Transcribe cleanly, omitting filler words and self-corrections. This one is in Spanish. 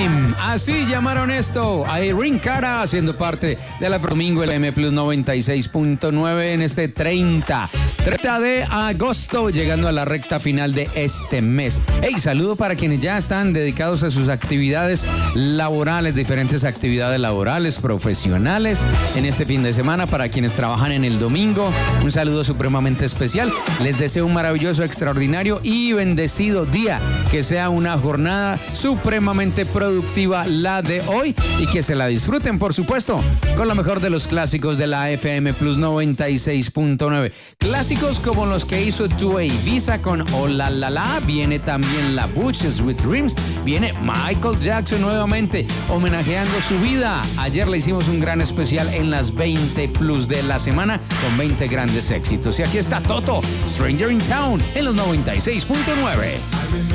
Time. Así llamaron esto a Irene Cara, haciendo parte de la Domingo LM Plus 96.9 en este 30 de agosto, llegando a la recta final de este mes. Hey, saludo para quienes ya están dedicados a sus actividades laborales, diferentes actividades laborales, profesionales en este fin de semana. Para quienes trabajan en el domingo, un saludo supremamente especial. Les deseo un maravilloso, extraordinario y bendecido día. Que sea una jornada supremamente productiva la de hoy y que se la disfruten, por supuesto, con lo mejor de los clásicos de la FM Plus 96.9. Clásicos como los que hizo Dua Ibiza con Oh La La La. Viene también La Butch, Sweet Dreams. Viene Michael Jackson nuevamente homenajeando su vida. Ayer le hicimos un gran especial en las 20 Plus de la semana con 20 grandes éxitos. Y aquí está Toto, Stranger in Town en los 96.9.